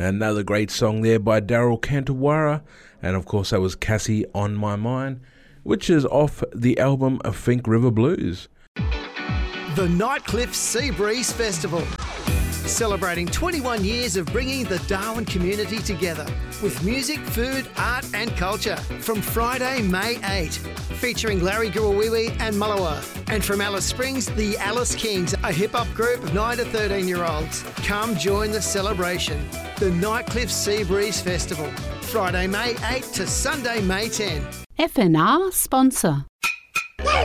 Another great song there by Daryl Cantawara, and of course that was Cassie on My Mind, which is off the album of Fink River Blues. The Nightcliff Sea Breeze Festival, celebrating 21 years of bringing the Darwin community together with music, food, art and culture from Friday, May 8, featuring Larry Gurawiwi and Mullawa. And from Alice Springs, the Alice Kings, a hip-hop group of 9 to 13-year-olds. Come join the celebration. The Nightcliff Sea Breeze Festival, Friday, May 8 to Sunday, May 10. FNR sponsor.